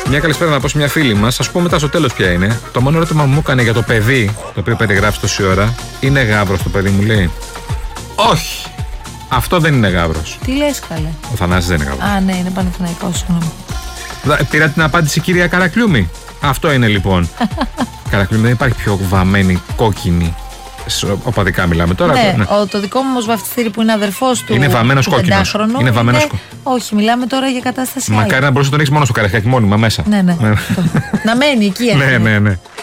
Μια καλησπέρα να πω σε μια φίλη μας. Θα σου πω μετά στο τέλος ποια είναι. Το μόνο ερώτημα που μου έκανε για το παιδί, το οποίο περιγράφει τόση ώρα, είναι γάβρος το παιδί, μου λέει. Όχι! Αυτό δεν είναι γάβρος. Τι λες, καλέ? Ο Θανάσης δεν είναι γάβρος. Α, ναι, είναι Παναθηναϊκός, συγγνώμη. Πήρα την απάντηση, κυρία Καρακλιούμη. Αυτό είναι λοιπόν. Καρακλιούμη, δεν υπάρχει πιο βαμμένη κόκκινη. Οπαδικά μιλάμε τώρα. Ναι, το δικό μου βαφτιστήρι που είναι αδερφός του. Είναι βαμμένος κόκκινος. Είναι βαμμένος. Όχι, μιλάμε τώρα για κατάσταση. Μακάρι να μπορούσε να τον έχεις μόνο στο Καραϊσκάκι μόνιμα μέσα. Ναι. Να μένει εκεί. Ναι.